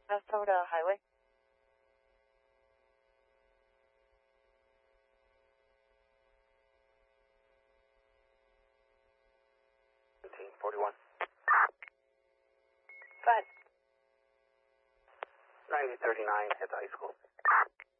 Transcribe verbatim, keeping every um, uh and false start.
Minnesota Highway. seventeen forty-one. Go ahead. ninety thirty-nine at the high school.